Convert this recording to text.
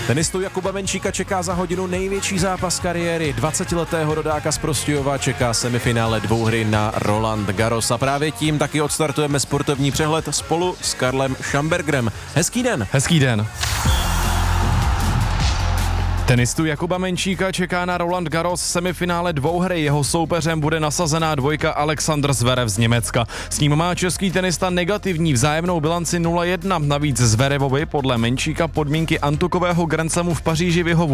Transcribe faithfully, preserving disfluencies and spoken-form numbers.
Tenistu Jakuba Menčíka čeká za hodinu největší zápas kariéry. dvacetiletého rodáka z Prostějova čeká semifinále dvouhry na Roland Garros. A právě tím taky odstartujeme sportovní přehled spolu s Karlem Schambergerem. Hezký den. Hezký den. Tenistu Jakuba Menčíka čeká na Roland Garros semifinále dvouhry. Jeho soupeřem bude nasazená dvojka Alexander Zverev z Německa. S ním má český tenista negativní vzájemnou bilanci nula jedna. Navíc Zverevovi podle Menčíka podmínky antukového grandslamu v Paříži vyhovují.